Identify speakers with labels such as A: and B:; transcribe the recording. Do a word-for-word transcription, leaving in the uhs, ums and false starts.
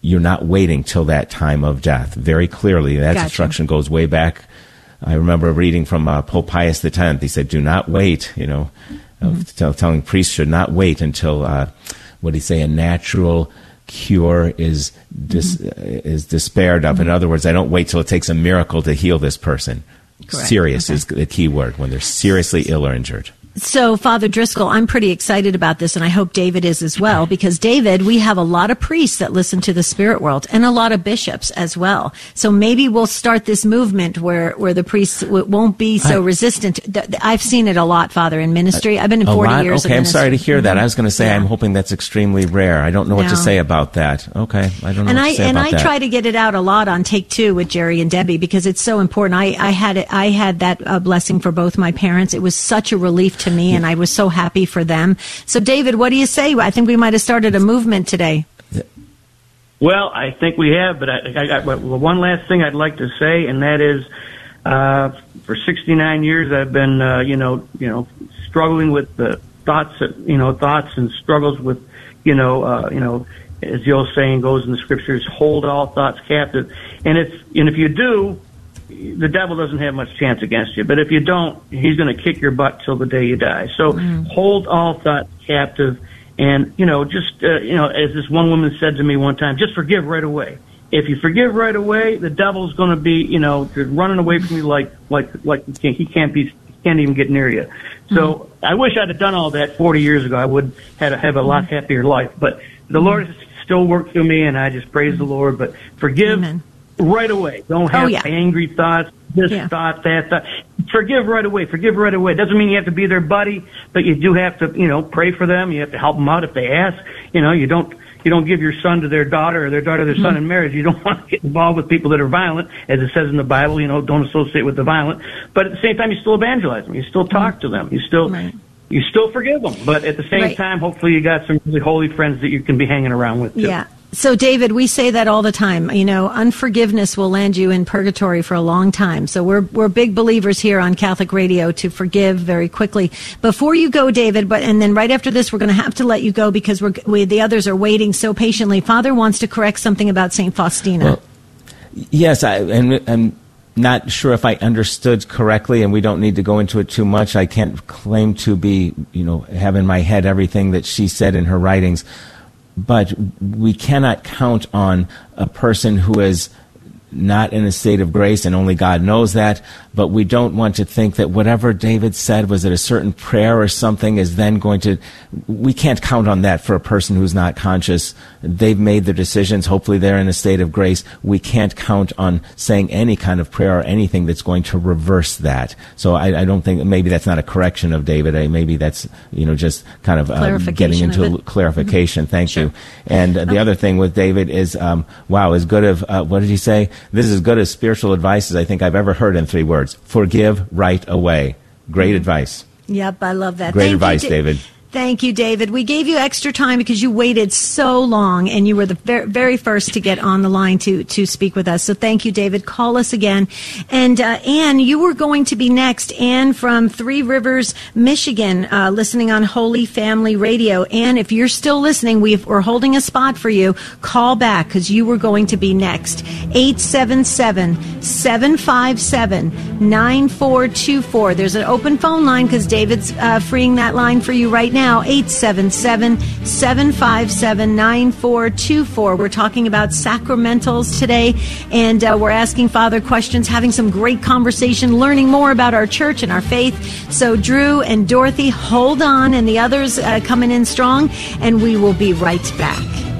A: you're not waiting till that time of death. Very clearly, that
B: Gotcha.
A: instruction goes way back. I remember reading from uh, Pope Pius X. He said, do not wait, you know, mm-hmm. tell, telling priests should not wait until, uh, what did he say, a natural cure is dis, mm-hmm. is despaired of. Mm-hmm. In other words, I don't wait till it takes a miracle to heal this person. Correct. Serious okay. is the key word, when they're seriously ill or injured.
B: So, Father Driscoll, I'm pretty excited about this, and I hope David is as well, because, David, we have a lot of priests that listen to the spirit world, and a lot of bishops as well. So maybe we'll start this movement where, where the priests w- won't be so I, resistant. I've seen it a lot, Father, in ministry. I've been in forty
A: lot?
B: years
A: okay,
B: of
A: I'm
B: ministry.
A: sorry to hear that. I was going to say,
B: yeah.
A: I'm hoping that's extremely rare. I don't know what
B: no.
A: to say about that. Okay, I don't know
B: and
A: what
B: I,
A: to say
B: and
A: about
B: I
A: that.
B: And I try to get it out a lot on Take Two with Jerry and Debbie, because it's so important. I, I had it, I had that uh, blessing for both my parents. It was such a relief to me, and I was so happy for them. So, David, what do you say? I think we might have started a movement today.
C: Well, I think we have, but I, I got well, one last thing I'd like to say, and that is, uh, for sixty-nine years I've been, uh, you know, you know, struggling with the thoughts, you know, thoughts and struggles with, you know, uh, you know, as the old saying goes in the scriptures, hold all thoughts captive. And if and if you do, the devil doesn't have much chance against you. But if you don't, he's going to kick your butt till the day you die. So mm. hold all thoughts captive. And, you know, just, uh, you know, as this one woman said to me one time, just forgive right away. If you forgive right away, the devil's going to be, you know, running away from you like, like, like he can't, he can't be, he can't even get near you. So mm. I wish I'd have done all that forty years ago. I would have, have a lot happier life. But the Lord has still worked through me, and I just praise the Lord. But forgive. Amen. Right away. Don't have
B: oh, yeah.
C: angry thoughts, this
B: yeah.
C: thought, that thought. Forgive right away. Forgive right away. Doesn't mean you have to be their buddy, but you do have to, you know, pray for them. You have to help them out if they ask. You know, you don't you don't give your son to their daughter or their daughter to their mm-hmm. son in marriage. You don't want to get involved with people that are violent, as it says in the Bible. You know, don't associate with the violent. But at the same time, you still evangelize them. You still talk mm-hmm. to them. You still. Right. You still forgive them, but at the same right. time, hopefully you got some really holy friends that you can be hanging around with, too.
B: Yeah. So, David, we say that all the time. You know, unforgiveness will land you in purgatory for a long time. So we're we're big believers here on Catholic Radio to forgive very quickly. Before you go, David, but and then right after this, we're going to have to let you go because we're we, the others are waiting so patiently. Father wants to correct something about Saint Faustina.
A: Well, yes, I and and. Not sure if I understood correctly, and we don't need to go into it too much. I can't claim to be, you know, have in my head everything that she said in her writings, but we cannot count on a person who is not in a state of grace, and only God knows that, but we don't want to think that whatever David said was that a certain prayer or something is then going to, we can't count on that for a person who's not conscious. They've made their decisions. Hopefully they're in a state of grace. We can't count on saying any kind of prayer or anything that's going to reverse that. So I, I don't think, maybe that's not a correction of David. I, maybe that's, you know, just kind of uh, getting into clarification. Mm-hmm. Thank sure. you. And uh, the okay. other thing with David is, um, wow, as good of, uh, what did he say? This is as good as spiritual advice as I think I've ever heard in three words. Forgive right away. Great mm-hmm. advice.
B: Yep, I love that.
A: Great
B: Thank
A: advice,
B: you,
A: David.
B: Thank you, David. We gave you extra time because you waited so long, and you were the ver- very first to get on the line to, to speak with us. So thank you, David. Call us again. And uh, Anne, you were going to be next. Anne from Three Rivers, Michigan, uh, listening on Holy Family Radio. Anne, if you're still listening, we've, we're holding a spot for you. Call back because you were going to be next. eight seven seven, seven five seven, nine four two four. There's an open phone line because David's uh, freeing that line for you right now. Now, eight seven seven, seven five seven, nine four two four. We're talking about sacramentals today, and uh, we're asking Father questions, having some great conversation, learning more about our church and our faith. So Drew and Dorothy, hold on, and the others uh, coming in strong, and we will be right back.